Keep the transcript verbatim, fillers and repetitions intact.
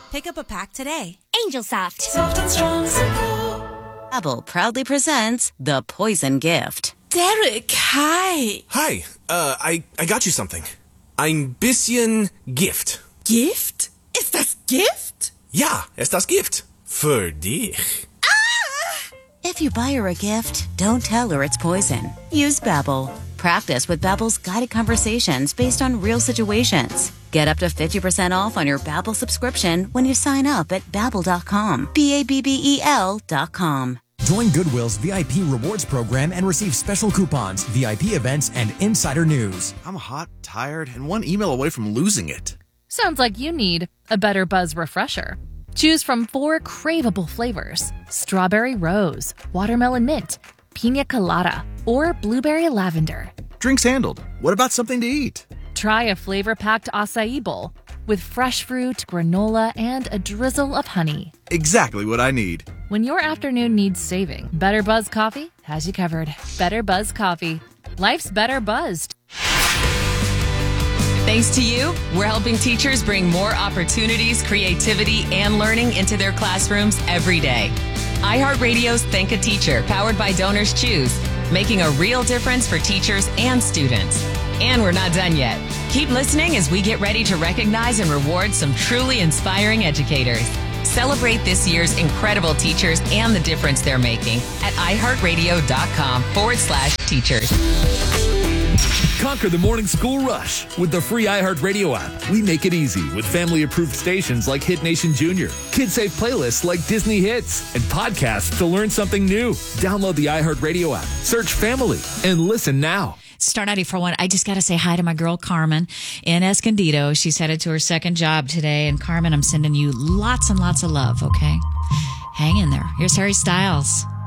Pick up a pack today. Angel Soft. Soft and strong Simcoe. Babbel proudly presents The Poison Gift. Derek, hi. Hi, uh, I, I got you something. Ein bisschen Gift. Gift? Ist das Gift? Ja, ist das Gift. Für dich. If you buy her a gift, don't tell her it's poison. Use Babbel. Practice with Babbel's guided conversations based on real situations. Get up to fifty percent off on your Babbel subscription when you sign up at babbel dot com. B A B B E L dot com. Join Goodwill's V I P Rewards program and receive special coupons, V I P events, and insider news. I'm hot, tired, and one email away from losing it. Sounds like you need a Better Buzz refresher. Choose from four craveable flavors: strawberry rose, watermelon mint, pina colada, or blueberry lavender. Drinks handled. What about something to eat? Try a flavor-packed acai bowl with fresh fruit, granola, and a drizzle of honey. Exactly what I need. When your afternoon needs saving, Better Buzz Coffee has you covered. Better Buzz Coffee. Life's better buzzed. Thanks to you, we're helping teachers bring more opportunities, creativity, and learning into their classrooms every day. iHeartRadio's Thank a Teacher, powered by Donors Choose, making a real difference for teachers and students. And we're not done yet. Keep listening as we get ready to recognize and reward some truly inspiring educators. Celebrate this year's incredible teachers and the difference they're making at iHeartRadio.com forward slash teachers. Conquer the morning school rush with the free iHeartRadio app. We make it easy with family-approved stations like Hit Nation Junior, kid-safe playlists like Disney Hits, and podcasts to learn something new. Download the iHeartRadio app, search Family, and listen now. Star ninety-four point one, I just got to say hi to my girl Carmen in Escondido. She's headed to her second job today. And Carmen, I'm sending you lots and lots of love, okay? Hang in there. Here's Harry Styles.